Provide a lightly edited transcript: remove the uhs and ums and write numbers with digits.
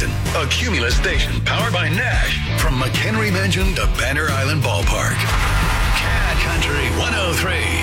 Kingston, a Cumulus station powered by Nash from McHenry Mansion to Banner Island Ballpark. Cat Country 103.